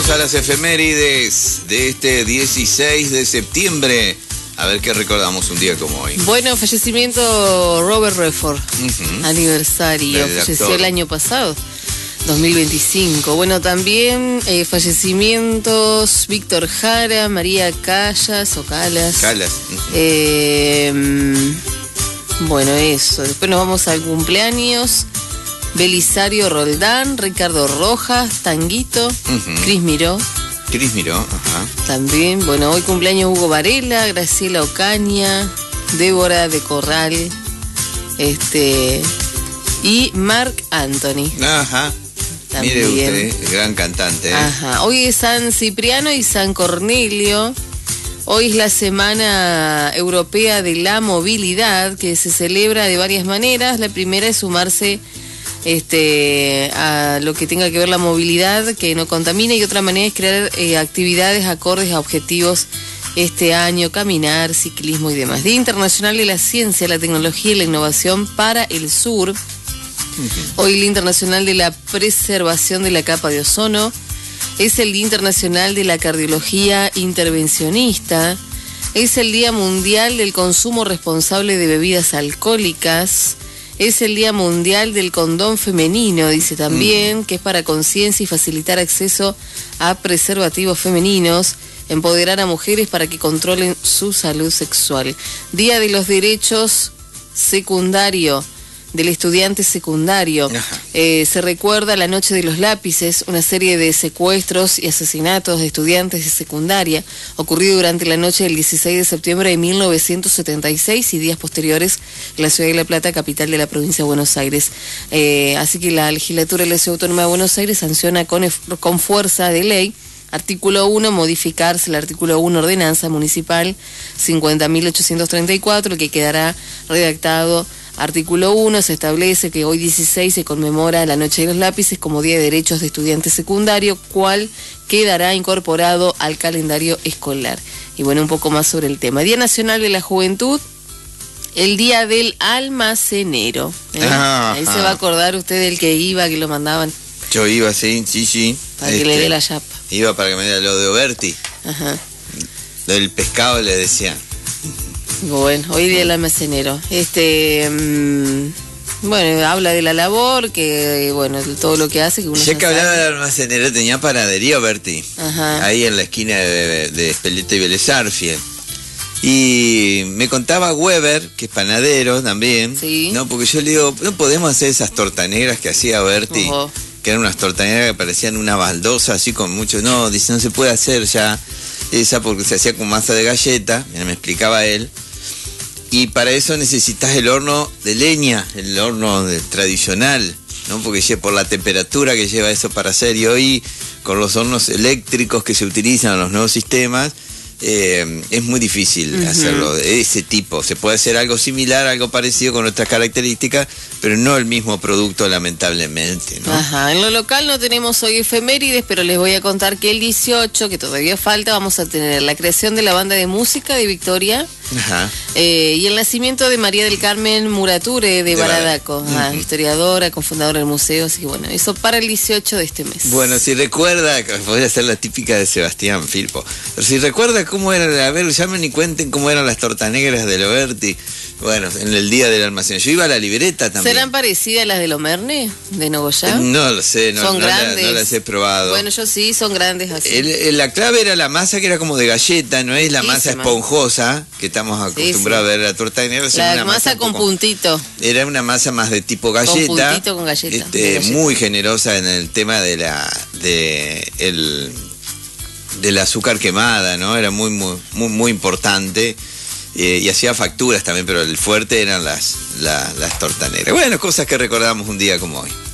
Vamos a las efemérides de este 16 de septiembre. A ver qué recordamos un día como hoy. Bueno, fallecimiento Robert Redford. Aniversario. Falleció el año pasado, 2025. Bueno, también fallecimientos Víctor Jara, María Callas o Calas. Bueno, eso. Después nos vamos al cumpleaños. Belisario Roldán, Ricardo Rojas, Tanguito, Cris Miró. También, bueno, hoy cumpleaños Hugo Varela, Graciela Ocaña, Débora de Corral, y Marc Anthony. También. Mire usted, gran cantante. Hoy es San Cipriano y San Cornelio. Hoy es la Semana Europea de la Movilidad, que se celebra de varias maneras. La primera es sumarse a lo que tenga que ver la movilidad, que no contamine, y otra manera es crear actividades acordes a objetivos este año, caminar, ciclismo y demás. Día Internacional de la Ciencia, la Tecnología y la Innovación para el Sur. Hoy el Día Internacional de la Preservación de la Capa de Ozono. Es el Día Internacional de la Cardiología Intervencionista. Es el Día Mundial del Consumo Responsable de Bebidas Alcohólicas. Es el Día Mundial del Condón Femenino, dice también, que es para conciencia y facilitar acceso a preservativos femeninos, empoderar a mujeres para que controlen su salud sexual. Día de los Derechos Secundario, del estudiante secundario. Se recuerda la Noche de los Lápices, una serie de secuestros y asesinatos de estudiantes de secundaria ocurrido durante la noche del 16 de septiembre de 1976 y días posteriores en la ciudad de La Plata, capital de la provincia de Buenos Aires. Así que la legislatura de la Ciudad Autónoma de Buenos Aires sanciona con fuerza de ley. Artículo 1, modificarse el artículo 1, ordenanza municipal 50.834, que quedará redactado. Artículo 1, se establece que hoy 16 se conmemora la Noche de los Lápices como Día de Derechos de Estudiante Secundario, cual quedará incorporado al calendario escolar. Y bueno, un poco más sobre el tema. Día Nacional de la Juventud, el Día del Almacenero. Ahí se va a acordar usted del que iba, que lo mandaban. Yo iba, sí. Para que le dé la chapa. Iba para que me diera lo de Oberti. Del pescado le decían. Bueno, hoy día el almacenero. Bueno, habla de la labor, que todo lo que hace. Que uno ya que hablaba del almacenero, tenía panadería Berti. Ahí en la esquina de Espeleta y Vélez Sarsfield. Y me contaba Weber, que es panadero también. Sí. No, porque yo le digo, no podemos hacer esas tortanegras que hacía Berti. Que eran unas tortanegras que parecían una baldosa, así con mucho. No, dice, no se puede hacer ya esa porque se hacía con masa de galleta. Mira, me explicaba él. Y para eso necesitas el horno de leña, el horno tradicional, ¿no? Porque por la temperatura que lleva eso para hacer. Y hoy, con los hornos eléctricos que se utilizan en los nuevos sistemas, es muy difícil hacerlo de ese tipo. Se puede hacer algo similar, algo parecido con nuestras características, pero no el mismo producto, lamentablemente, ¿no? En lo local no tenemos hoy efemérides, pero les voy a contar que el 18, que todavía falta, vamos a tener la creación de la banda de música de Victoria. Y el nacimiento de María del Carmen Murature de Baradaco, historiadora, cofundadora del museo. Así que bueno, eso para el 18 de este mes. Bueno, si recuerda, voy a hacer la típica de Sebastián Filpo, pero si recuerda cómo era, a ver, llamen y cuenten cómo eran las tortanegras de Loberti. Bueno, en el día del almacén. Yo iba a la libreta también. ¿Serán parecidas a las de Lomerne, de Nogoyá? No lo sé, no las he probado. Bueno, yo sí, son grandes así. La clave era la masa, que era como de galleta, no es la masa esponjosa que estamos acostumbrados a ver la torta de negra. La masa con puntito. Era una masa más de tipo galleta. Con puntito, con galleta. Muy generosa en el tema del azúcar quemada, ¿no? Era muy importante. Y hacía facturas también, pero el fuerte eran las tortas negras. Bueno, cosas que recordamos un día como hoy.